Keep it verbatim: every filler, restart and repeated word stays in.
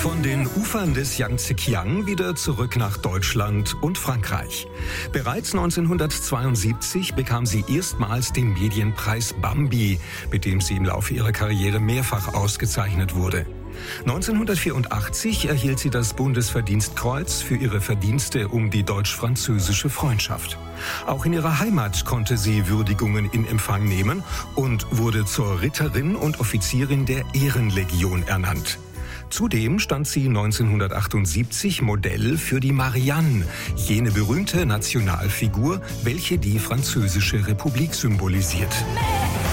Von den Ufern des Yangtze-Kiang wieder zurück nach Deutschland und Frankreich. Bereits neunzehnhundertzweiundsiebzig bekam sie erstmals den Medienpreis Bambi, mit dem sie im Laufe ihrer Karriere mehrfach ausgezeichnet wurde. neunzehnhundertvierundachtzig erhielt sie das Bundesverdienstkreuz für ihre Verdienste um die deutsch-französische Freundschaft. Auch in ihrer Heimat konnte sie Würdigungen in Empfang nehmen und wurde zur Ritterin und Offizierin der Ehrenlegion ernannt. Zudem stand sie neunzehnhundertachtundsiebzig Modell für die Marianne, jene berühmte Nationalfigur, welche die Französische Republik symbolisiert.